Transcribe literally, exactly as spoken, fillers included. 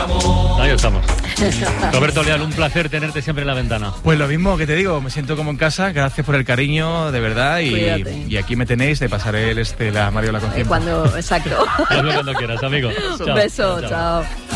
Ahí estamos. Roberto Leal, un placer tenerte siempre en la ventana. Pues lo mismo que te digo, me siento como en casa, gracias por el cariño, de verdad, y, y aquí me tenéis, te pasaré el este, la Mariola con tiempo. Cuando, exacto. Hazlo cuando quieras, amigo. Un beso, chao. chao.